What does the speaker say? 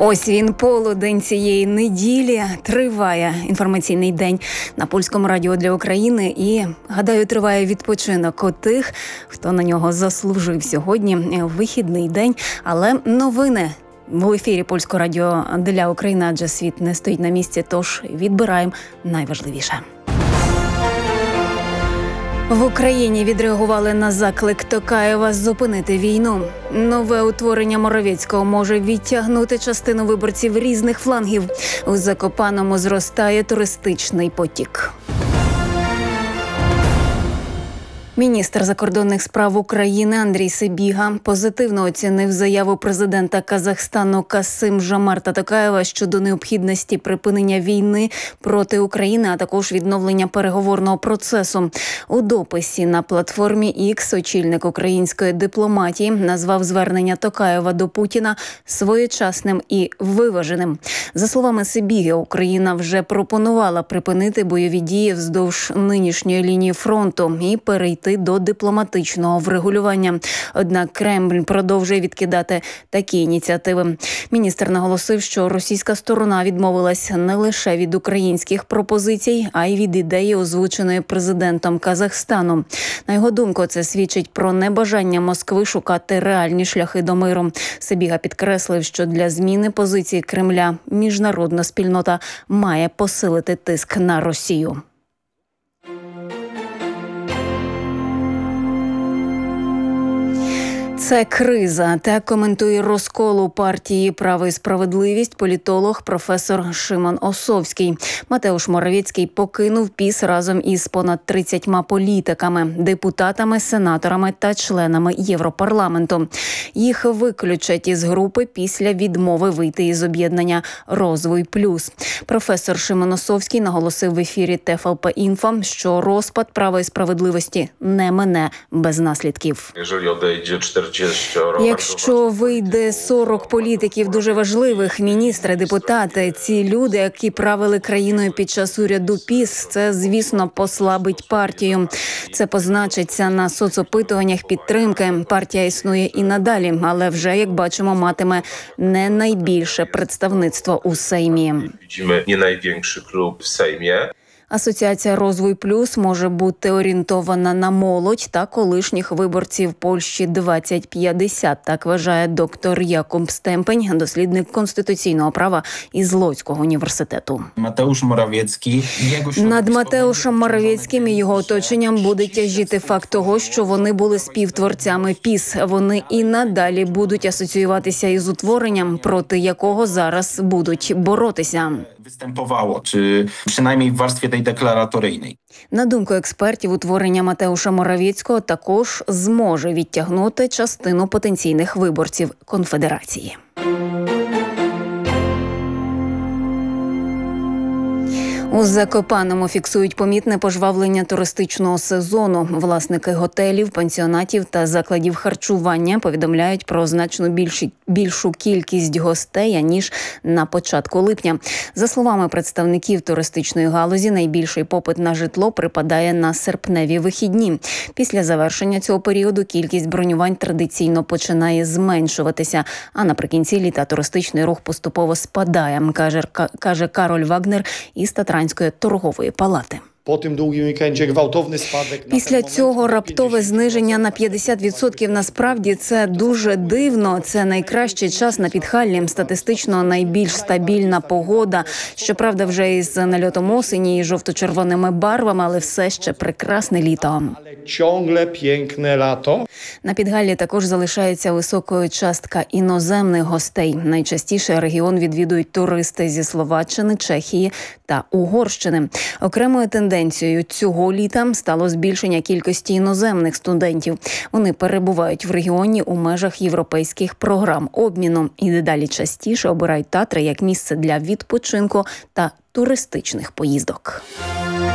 Ось він, полудень цієї неділі. Триває інформаційний день на Польському радіо для України. І, гадаю, триває відпочинок у тих, хто на нього заслужив сьогодні. Вихідний день, але новини в ефірі Польського радіо для України, адже світ не стоїть на місці, тож відбираємо найважливіше. В Україні відреагували на заклик Токаєва зупинити війну. Нове утворення Моровецького може відтягнути частину виборців різних флангів. У Закопаному зростає туристичний потік. Міністр закордонних справ України Андрій Сибіга позитивно оцінив заяву президента Казахстану Касим-Жомарта Токаєва щодо необхідності припинення війни проти України, а також відновлення переговорного процесу. У дописі на платформі X очільник української дипломатії назвав звернення Токаєва до Путіна своєчасним і виваженим. За словами Сибіги, Україна вже пропонувала припинити бойові дії вздовж нинішньої лінії фронту і перейти до дипломатичного врегулювання. Однак Кремль продовжує відкидати такі ініціативи. Міністр наголосив, що російська сторона відмовилась не лише від українських пропозицій, а й від ідеї, озвученої президентом Казахстану. На його думку, це свідчить про небажання Москви шукати реальні шляхи до миру. Сибіга підкреслив, що для зміни позиції Кремля міжнародна спільнота має посилити тиск на Росію. Це криза. Так коментує розкол у партії «Право і справедливість» політолог професор Шимон Осовський. Матеуш Моровецький покинув ПІС разом із понад 30 політиками, депутатами, сенаторами та членами Європарламенту. Їх виключать із групи після відмови вийти із об'єднання «Розвой плюс». Професор Шимон Осовський наголосив в ефірі ТФЛП-Інфо, що розпад «Права і справедливості» не мине без наслідків. Якщо вийде 40 політиків дуже важливих, міністри, депутати, ці люди, які правили країною під час уряду ПІС, це, звісно, послабить партію. Це позначиться на соцопитуваннях підтримки. Партія існує і надалі, але вже, як бачимо, матиме не найбільше представництво у Сеймі. Не найбільший клуб в Сеймі. Асоціація «Розвой плюс» може бути орієнтована на молодь та колишніх виборців Польщі 2050, так вважає доктор Якуб Стемпень, дослідник конституційного права із Лоцького університету. Над Матеушем Моровецьким і його оточенням буде тяжіти факт того, що вони були співтворцями ПІС. Вони і надалі будуть асоціюватися із утворенням, проти якого зараз будуть боротися. Чи принаймні в верстві tej deklaratorycznej. На думку експертів, утворення Матеуша Моровецького також зможе відтягнути частину потенційних виборців конфедерації. У Закопаному фіксують помітне пожвавлення туристичного сезону. Власники готелів, пансіонатів та закладів харчування повідомляють про значно більшу кількість гостей, ніж на початку липня. За словами представників туристичної галузі, найбільший попит на житло припадає на серпневі вихідні. Після завершення цього періоду кількість бронювань традиційно починає зменшуватися, а наприкінці літа туристичний рух поступово спадає, каже Кароль Вагнер із Татранської торгової палати. Після цього раптове зниження на 50%. Насправді це дуже дивно. Це найкращий час на Підхаллі. Статистично найбільш стабільна погода. Щоправда, вже із нальотом осені і жовто-червоними барвами, але все ще прекрасне літо. На Підгаллі також залишається високою частка іноземних гостей. Найчастіше регіон відвідують туристи зі Словаччини, Чехії та Угорщини. Окремою тенденцією цього літа стало збільшення кількості іноземних студентів. Вони перебувають в регіоні у межах європейських програм обміну і дедалі частіше обирають Татри як місце для відпочинку та туристичних поїздок.